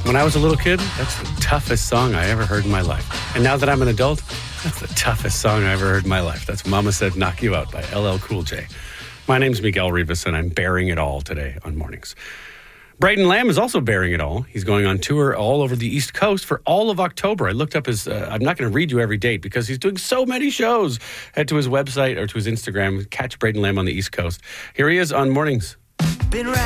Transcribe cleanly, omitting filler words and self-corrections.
When I was a little kid, that's the toughest song I ever heard in my life. And now that I'm an adult, that's the toughest song I ever heard in my life. That's Mama Said Knock You Out by LL Cool J. My name's Miguel Rivas, and I'm bearing it all today on Mornings. Braden Lamb is also bearing it all. He's going on tour all over the East Coast for all of October. I looked up his, I'm not going to read you every date because he's doing so many shows. Head to his website or to his Instagram. Catch Braden Lamb on the East Coast. Here he is on Mornings.